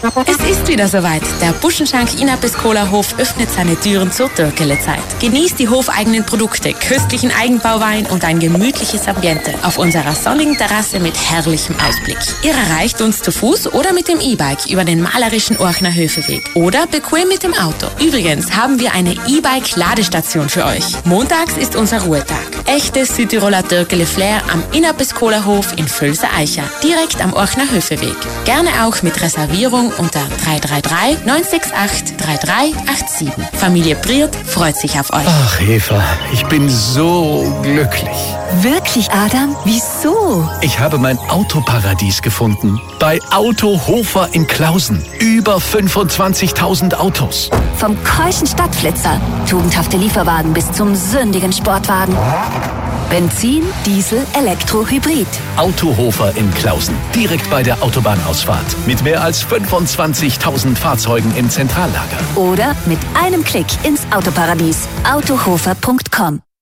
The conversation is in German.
Es ist wieder soweit. Der Buschenschank Innerbiskola-Hof öffnet seine Türen zur Türkelezeit. Genießt die hofeigenen Produkte, köstlichen Eigenbauwein und ein gemütliches Ambiente auf unserer sonnigen Terrasse mit herrlichem Ausblick. Ihr erreicht uns zu Fuß oder mit dem E-Bike über den malerischen Orchner Höfeweg oder bequem mit dem Auto. Übrigens haben wir eine E-Bike-Ladestation für euch. Montags ist unser Ruhetag. Echtes Südtiroler Türkele-Flair am Innerbiskola-Hof in Völse-Eicher, direkt am Orchner Höfeweg. Gerne auch mit Reservierung unter 333 968 3387. Familie Priert freut sich auf euch. Ach, Eva, ich bin so glücklich. Wirklich, Adam? Wieso? Ich habe mein Autoparadies gefunden. Bei Auto Hofer in Klausen. Über 25.000 Autos. Vom keuschen Stadtflitzer, tugendhafte Lieferwagen bis zum sündigen Sportwagen. Benzin, Diesel, Elektro, Hybrid. Autohofer in Klausen. Direkt bei der Autobahnausfahrt. Mit mehr als 25.000 Fahrzeugen im Zentrallager. Oder mit einem Klick ins Autoparadies. Autohofer.com